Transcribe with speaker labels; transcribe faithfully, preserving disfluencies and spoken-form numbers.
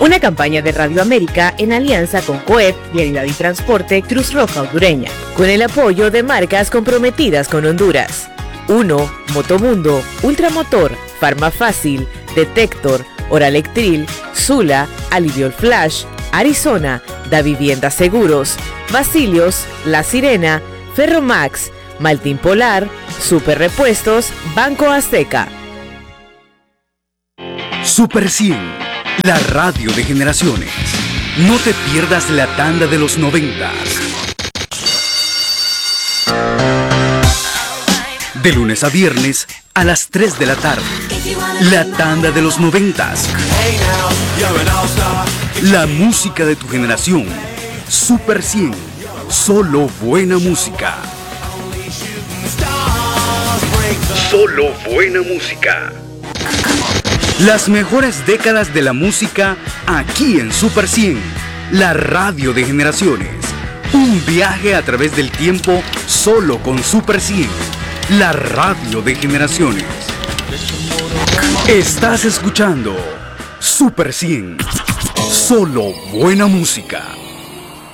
Speaker 1: Una campaña de Radio América en alianza con COEP, Vialidad y Transporte Cruz Roja Hondureña, con el apoyo de marcas comprometidas con Honduras. uno. Motomundo, Ultramotor, Farmafácil, Detector, Oralectril, Zula, Aliviol Flash, Arizona, Da Vivienda Seguros, Basilios, La Sirena, Ferromax, Maltín Polar, Super Repuestos, Banco Azteca.
Speaker 2: Super cien, la radio de generaciones. No te pierdas la tanda de los noventas. De lunes a viernes a las tres de la tarde. La tanda de los noventas. La música de tu generación. Super cien. Solo buena música. Solo buena música. Las mejores décadas de la música aquí en Super cien. La radio de generaciones. Un viaje a través del tiempo solo con Super cien. La radio de generaciones. Estás escuchando Super cien. Solo buena música.